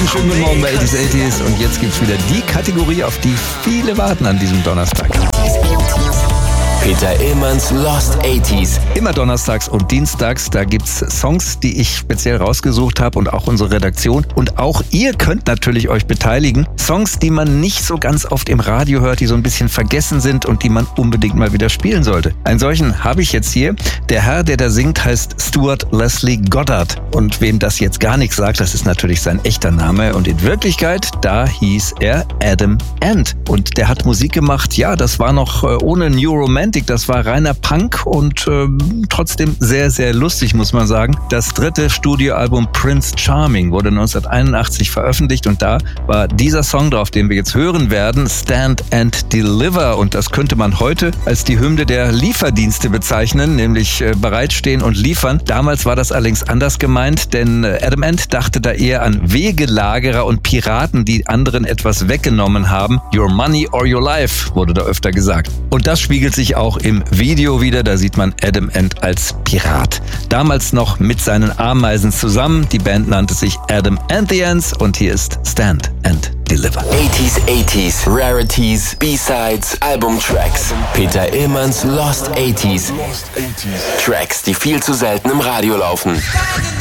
schönen guten Morgen bei 80s und jetzt gibt's wieder die Kategorie, auf die viele warten an diesem Donnerstag. Peter Illmanns Lost 80s. Immer donnerstags und dienstags, da gibt's Songs, die ich speziell rausgesucht habe und auch unsere Redaktion. Und auch ihr könnt natürlich euch beteiligen. Songs, die man nicht so ganz oft im Radio hört, die so ein bisschen vergessen sind und die man unbedingt mal wieder spielen sollte. Einen solchen habe ich jetzt hier. Der Herr, der da singt, heißt Stuart Leslie Goddard. Und wem das jetzt gar nichts sagt, das ist natürlich sein echter Name. Und in Wirklichkeit, da hieß er Adam Ant. Und der hat Musik gemacht, ja, das war noch ohne New Romantic. Das war reiner Punk und trotzdem sehr, sehr lustig, muss man sagen. Das 3. Studioalbum Prince Charming wurde 1981 veröffentlicht und da war dieser Song drauf, den wir jetzt hören werden, Stand and Deliver. Und das könnte man heute als die Hymne der Lieferdienste bezeichnen, nämlich bereitstehen und liefern. Damals war das allerdings anders gemeint, denn Adam Ant dachte da eher an Wegelagerer und Piraten, die anderen etwas weggenommen haben. Your money or your life, wurde da öfter gesagt. Und das spiegelt sich auch im Video wieder, da sieht man Adam Ant als Pirat. Damals noch mit seinen Ameisen zusammen. Die Band nannte sich Adam and the Ants und hier ist Stand and Deliver. 80s, Rarities, B-Sides, Albumtracks. Peter Illmanns Lost 80s. Tracks, die viel zu selten im Radio laufen.